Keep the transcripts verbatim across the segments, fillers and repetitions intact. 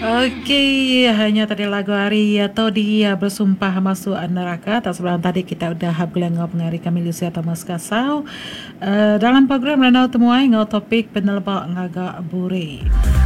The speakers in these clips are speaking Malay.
Okey, hanya tadi lagu hari atau dia bersumpah masuk neraka. Tak sebelum tadi kita udah habgula ngau pengari kami Lucia Thomas Kasau. Uh, dalam program Renau Temuai ngau topik penelbak ngagak buri.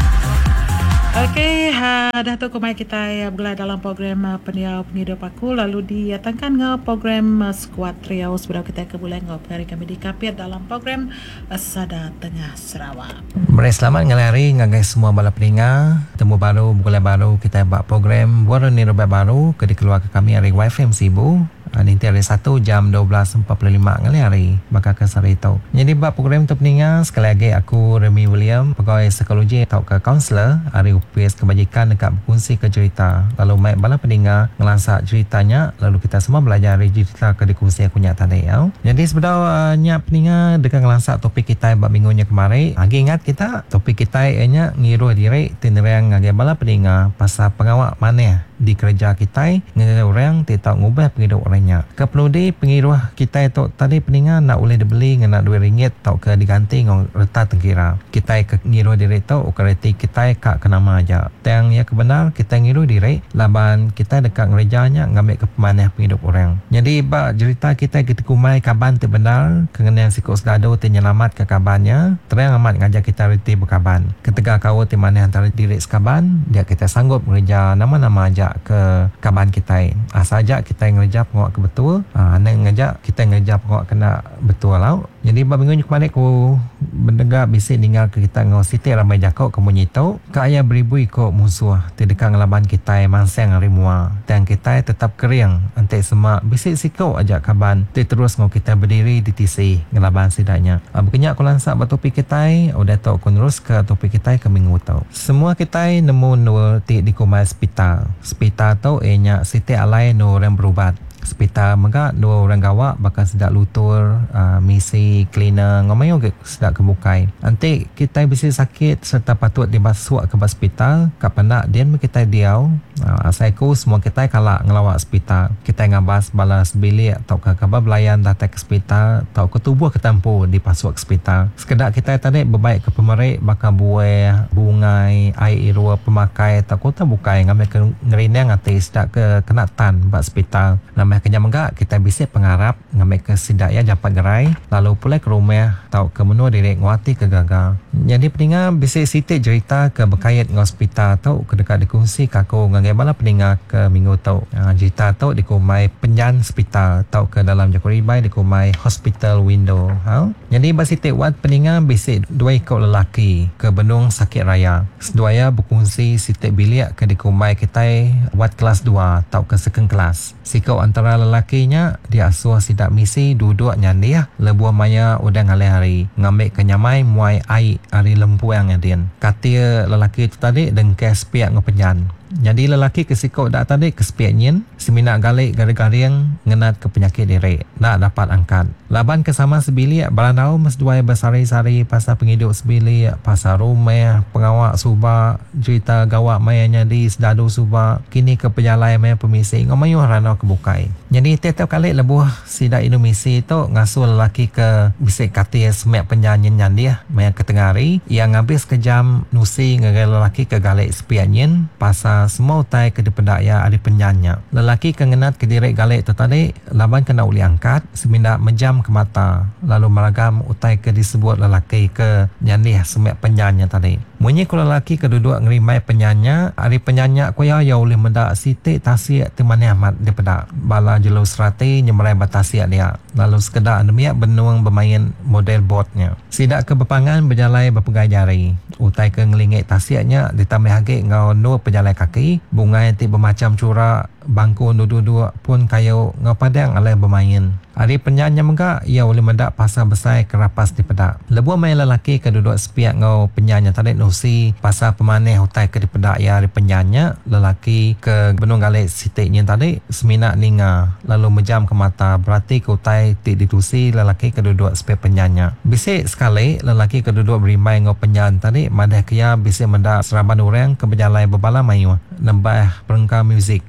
Okey, ha, dah tu kumai kita ya bergulai dalam program uh, Peniau Penghidup Aku. Lalu diatangkan ngau program uh, Squad Trio sebelum kita ke bulan ngau pengari kami di Kapit dalam program uh, Sada Tengah Sarawak. Mari selamat ngelari ngagai semua bala peninga. Temu baru, bergulai baru kita buat program Buat ni Robert baru ke dikeluarkan kami hari Y F M Sibu. Nanti hari satu jam dua belas empat puluh lima ngali hari bakal ke Sarito. Jadi buat program tu peninga sekali lagi aku Remy William pegawai psikologi atau ke kaunselor hari U P S kebajikan dekat berkongsi ke cerita. Lalu mai bala peninga ngelansak ceritanya lalu kita semua belajar dari cerita ke dikongsi aku nyak tadi ya. Jadi sebenarnya peninga dekat ngelansak topik kita buat minggunya kemarin. Lagi ingat kita topik kita ianya ngiruh diri tinderang ngagi bala peninga pasal pengawak mana di kerja kita ngagi orang tidak ngubah penghidup orangnya. Keperluan pengiruh kita itu tadi peninga nak boleh dibeli ngena dua ringgit tau ke diganti ngong reta tengkira. Kita ke ngiruh diri tu ukareti kita kak kenama aja. Yang ya kebenar kita ngiruh diri laban kita dekat ngerjanya ngambil ke pemanah penghidup orang. Jadi ba cerita kita kita kumai kaban tu benar kengenang sikok segado tenyelamat ke kabannya. Terang amat ngajak kita reti berkaban. Ketika kau ti mana antara diri sekaban dia kita sanggup ngerja nama-nama aja ke kaban kita. Asal aja kita ngerja pengawak ke betul. Ah, anda ngajak kita ngajak pengawak kena betul lah. Jadi bab minggu kemarin aku mendengar bisik tinggal ke kita ngau siti ramai jakau kamu nyitau kaya beribu ikut musuh terdekat ngelaban kita manseng rimua dan kita tetap kering antek semak bisik sikau ajak kaban terus ngau kita berdiri di T C ngelaban sidaknya. Ah, bukannya aku lansak buat topik kita udah tahu aku terus ke topik kita ke minggu tau. Semua kita nemu nur ti di kumai hospital. Hospital tau enya siti alai nur yang berubat. Hospital mega dua orang gawak bakal sedak lutur uh, misi cleaner ngomayo ke sedak kebukai nanti kita bisa sakit serta patut dibasuh ke hospital kapan nak dia kita diau uh, asaiku semua kita kalak ngelawak hospital kita ngabas balas bilik atau ke kabar belayan datang ke hospital atau ke tubuh ketampu dipasuh ke hospital sekedar kita tadi berbaik ke pemerik bakal buai bungai air irua pemakai atau kota bukai ngambil ke ngerinang atau sedak ke kenatan buat hospital namanya kenyam enggak kita bisa pengarap ngambil ke sidaya japat gerai lalu pula ke rumah atau ke menua direk nguati ke gagal. Jadi peninga bisa sitik cerita ke berkait dengan hospital atau ke dekat dikongsi kaku ngangai bala peninga ke minggu tau. Ha, cerita tau dikumai penjan hospital atau ke dalam jakuribai dikumai hospital window. Ha? Jadi basitik wat peninga bisa dua ikut lelaki ke benung sakit raya. Seduaya berkongsi sitik bilik ke dikumai kita wat kelas dua atau ke second kelas. Sikau antara lelakinya dia asuh sidak misi duduk nyandi lah lebuah maya udah ngalih hari ngambil kenyamai muai air hari lempu yang ngadian katia lelaki itu tadi dengkai sepiak ngepenyan. Jadi lelaki kesikau dak tadi kesepiaknyin seminak galik garing-garing ngenat ke penyakit diri nak dapat angkat. Laban kesama sebilik baranau mes dua bersari-sari pasal penghidup sebilik pasal rumah pengawak subak cerita gawak mayanya di sedadu subak kini ke pejalai maya pemisi ngomayuh ranau kebukai. Jadi tiap-tiap kali lebuh sidak Indomisi tu ngasuh lelaki ke bisik kati semek penyanyin nyandi maya ke tengah hari yang habis kejam nusi ngegai lelaki ke galik sepiaknyin pasal semua utai ke dipedaya ada penyanya. Lelaki kengenat ke direk galik tu tadi laban kena uli angkat semindak menjam ke mata lalu meragam utai ke disebut lelaki ke nyandi semek penyanya tadi. Munyi ku lelaki ke duduk ngerimai penyanya ada penyanya ku ya ya oleh mendak sitik tasik temani amat daripada bala jelu serati nyemerai batasiak dia lalu sekedar demiak benuang bermain model botnya. Sidak ke berpangan berjalai berpegai jari utai ke ngelingik tasiaknya ditambah hagik ngau nur pejalai kaki bunga yang tiba macam curak bangku duduk-duduk pun kayu ngau padang alai bermain. Hari penyanyi mengak ia boleh mendak pasal besar kerapas di pedak. Lebuh main lelaki ke duduk sepiak ngau penyanyi tadi nusi pasal pemaneh hutai ke di pedak ya hari penyanyi lelaki ke benung galik sitiknya tadi seminak ninga lalu menjam ke mata berarti ke hutai tik ditusi lelaki ke duduk sepiak penyanyi. Bisik sekali lelaki ke duduk berimai ngau penyanyi tadi madah kia bisik mendak seraban orang ke berjalan berbala mayu nembah perengkau muzik tajak pan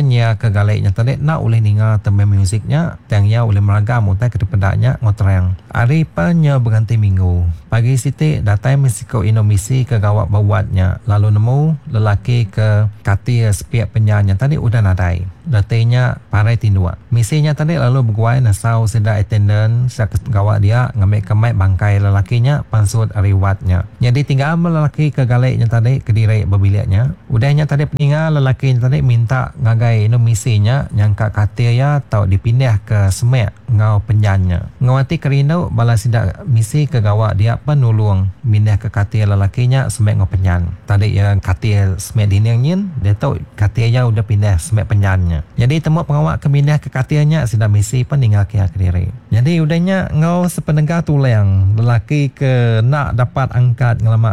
nya ke galeknya tadi nak oleh ninga tembe musiknya tangnya oleh meragam utai ke dependaknya ngotrang. Hari panya berganti minggu. Pagi siti datai Mexico Indomisi ke gawat bawatnya. Lalu nemu lelaki ke katil sepiak penyanyi tadi udah nadai. Datainya parai tindua. Misinya tadi lalu berguai nasau sida attendant sak gawat dia ngambil kemai bangkai lelakinya pansut riwatnya. Jadi tinggal lelaki ke galeknya tadi ke diri berbiliknya. Udahnya tadi peninggal lelaki tadi minta ngagai ino misinya nyangka katil ya atau dipindah ke semek ngau penyanyi. Ngawati kerino bala sida misi ke gawat dia penulung mindah ke katil lelakinya semek ngau penyan. Tadi yang katil semek diningin dia tahu katilnya udah pindah semek penyanyi. Jadi temu pengawak kemindah ke katilnya sida misi peninggal ke diri. Jadi udahnya ngau sepenegah tulang lelaki ke nak dapat angkat ngelamak